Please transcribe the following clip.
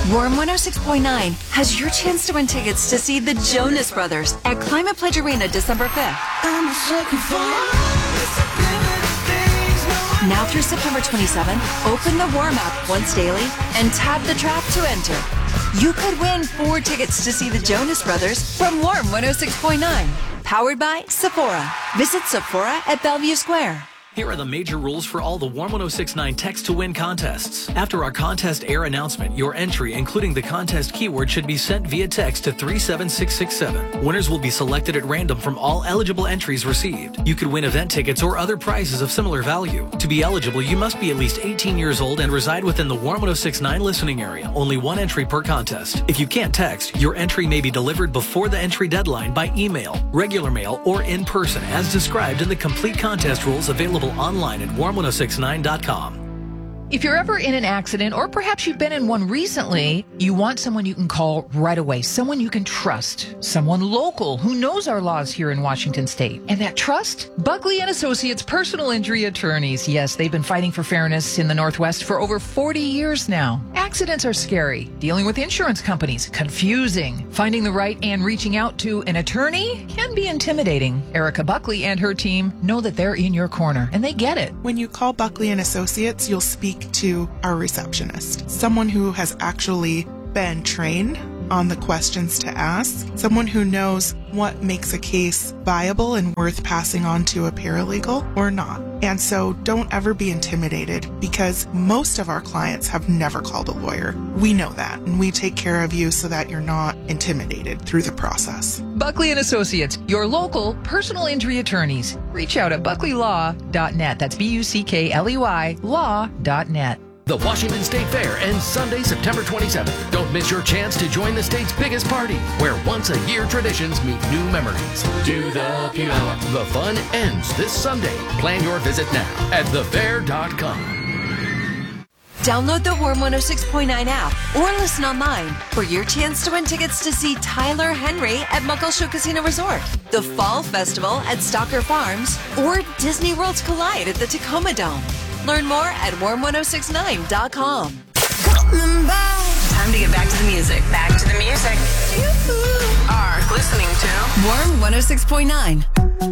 Warm 106.9 has your chance to win tickets to see the Jonas Brothers at Climate Pledge Arena December 5th. Now through September 27th, open the Warm app once daily and tap the trap to enter. You could win 4 tickets to see the Jonas Brothers from Warm 106.9. Powered by Sephora. Visit Sephora at Bellevue Square. Here are the major rules for all the Warm 106.9 Text to Win contests. After our contest air announcement, your entry, including the contest keyword, should be sent via text to 37667. Winners will be selected at random from all eligible entries received. You could win event tickets or other prizes of similar value. To be eligible, you must be at least 18 years old and reside within the Warm 106.9 listening area. Only 1 entry per contest. If you can't text, your entry may be delivered before the entry deadline by email, regular mail, or in person, as described in the complete contest rules available online at warm1069.com. If you're ever in an accident, or perhaps you've been in one recently, you want someone you can call right away, someone you can trust, someone local who knows our laws here in Washington State. And that trust? Buckley and Associates personal injury attorneys. Yes, they've been fighting for fairness in the Northwest for over 40 years now. Accidents are scary. Dealing with insurance companies, confusing. Finding the right and reaching out to an attorney can be intimidating. Erica Buckley and her team know that they're in your corner, and they get it. When you call Buckley and Associates, you'll speak to our receptionist, someone who has actually been trained on the questions to ask, someone who knows what makes a case viable and worth passing on to a paralegal or not. And so don't ever be intimidated, because most of our clients have never called a lawyer. We know that, and we take care of you so that you're not intimidated through the process. Buckley and Associates, your local personal injury attorneys. Reach out at buckleylaw.net. That's BUCKLEY law.net. The Washington State Fair ends Sunday, September 27th. Don't miss your chance to join the state's biggest party, where once-a-year traditions meet new memories. Do the Pinot. The fun ends this Sunday. Plan your visit now at thefair.com. Download the Warm 106.9 app or listen online for your chance to win tickets to see Tyler Henry at Muckleshoot Casino Resort, the Fall Festival at Stalker Farms, or Disney World's Collide at the Tacoma Dome. Learn more at warm1069.com. Time to get back to the music. Back to the music. You are listening to Warm 106.9.